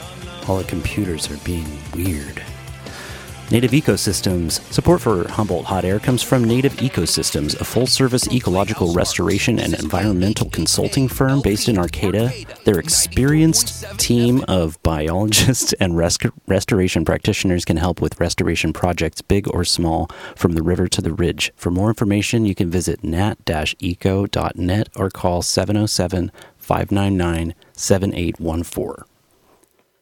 All the computers are being weird. Native Ecosystems. Support for Humboldt Hot Air comes from Native Ecosystems, a full-service ecological restoration and environmental consulting firm based in Arcata. Their experienced team of biologists and restoration practitioners can help with restoration projects, big or small, from the river to the ridge. For more information, you can visit nat-eco.net or call 707-599-7814.